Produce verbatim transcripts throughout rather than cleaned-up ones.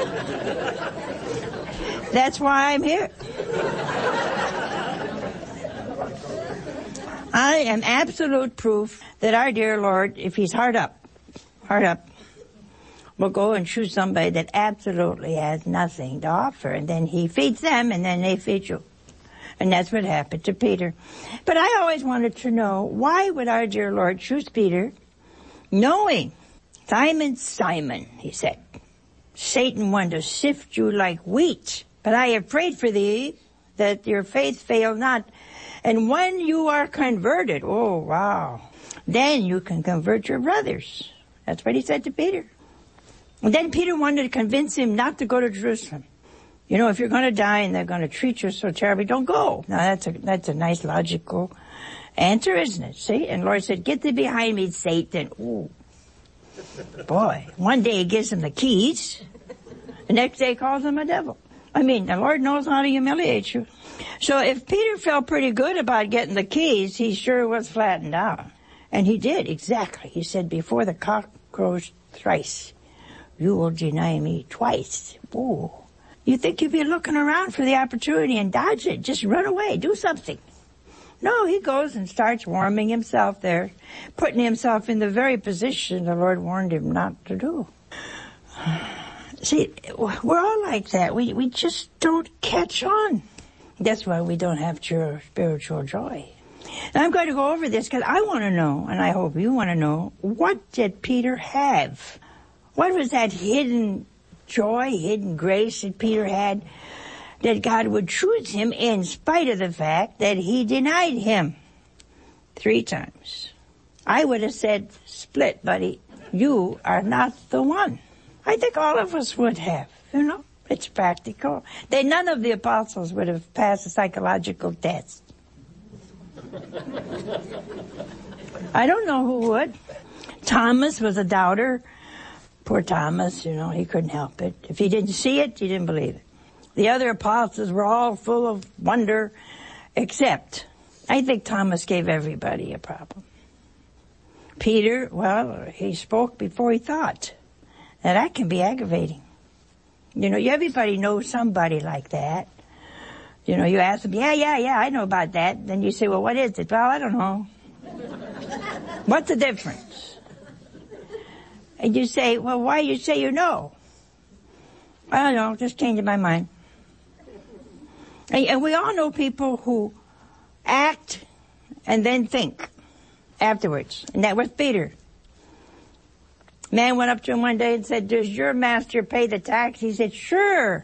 That's why I'm here. I am absolute proof that our dear Lord, if he's hard up, hard up, will go and choose somebody that absolutely has nothing to offer. And then he feeds them, and then they feed you. And that's what happened to Peter. But I always wanted to know, why would our dear Lord choose Peter, knowing, Simon, Simon, he said, Satan wanted to sift you like wheat, but I have prayed for thee that your faith fail not. And when you are converted, oh wow, then you can convert your brothers. That's what he said to Peter. And then Peter wanted to convince him not to go to Jerusalem. You know, if you're going to die and they're going to treat you so terribly, don't go. Now that's a, that's a nice logical answer, isn't it? See? And Lord said, get thee behind me, Satan. Ooh. Boy, one day he gives him the keys. The next day he calls him a devil. I mean, the Lord knows how to humiliate you. So if Peter felt pretty good about getting the keys, he sure was flattened out. And he did, exactly. He said, before the cock crows thrice, you will deny me twice. Ooh. You think you'd be looking around for the opportunity and dodge it. Just run away. Do something. No, he goes and starts warming himself there, putting himself in the very position the Lord warned him not to do. See, we're all like that. We we just don't catch on. That's why we don't have true spiritual joy. And I'm going to go over this because I want to know, and I hope you want to know, what did Peter have? What was that hidden joy, hidden grace that Peter had, that God would choose him in spite of the fact that he denied him three times? I would have said, split, buddy. You are not the one. I think all of us would have, you know. It's practical. They, none of the apostles would have passed a psychological test. I don't know who would. Thomas was a doubter. Poor Thomas, you know, he couldn't help it. If he didn't see it, he didn't believe it. The other apostles were all full of wonder, except I think Thomas gave everybody a problem. Peter, well, he spoke before he thought. Now that can be aggravating. You know, everybody knows somebody like that. You know, you ask them, yeah, yeah, yeah, I know about that. Then you say, well, what is it? Well, I don't know. What's the difference? And you say, well, why you say you know? I don't know, just changing my mind. And, and we all know people who act and then think afterwards. And that was Peter. Man went up to him one day and said, does your master pay the tax? He said, sure.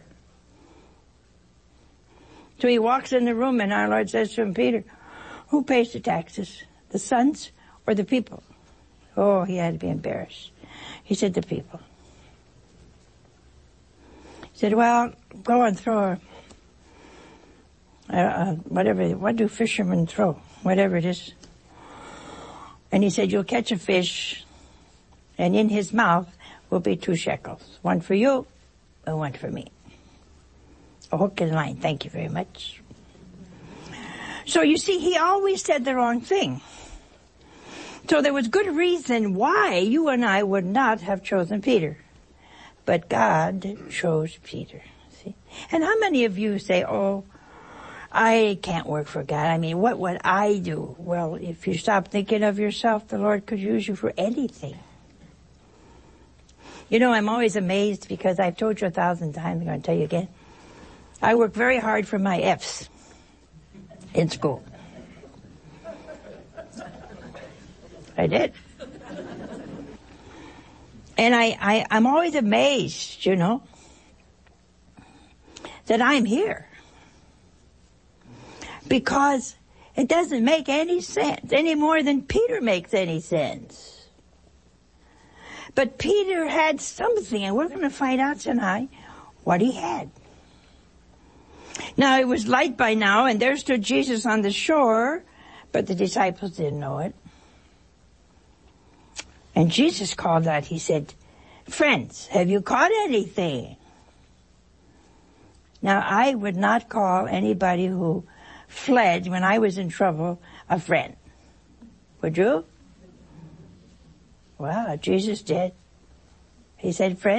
So he walks in the room and our Lord says to him, Peter, who pays the taxes? The sons or the people? Oh, he had to be embarrassed. He said, the people. He said, well, go and throw a, uh, whatever, what do fishermen throw? Whatever it is. And he said, you'll catch a fish, and in his mouth will be two shekels. One for you, and one for me. A hook and line, thank you very much. So you see, he always said the wrong thing. So there was good reason why you and I would not have chosen Peter. But God chose Peter. See? And how many of you say, oh, I can't work for God. I mean, what would I do? Well, if you stop thinking of yourself, the Lord could use you for anything. You know, I'm always amazed because I've told you a thousand times, I'm going to tell you again. I work very hard for my F's in school. I did. And I, I, I'm always amazed, you know, that I'm here. Because it doesn't make any sense, any more than Peter makes any sense. But Peter had something, and we're going to find out tonight what he had. Now, it was light by now, and there stood Jesus on the shore, but the disciples didn't know it. And Jesus called out, he said, friends, have you caught anything? Now, I would not call anybody who fled when I was in trouble a friend. Would you? Well, Jesus did. He said, friend.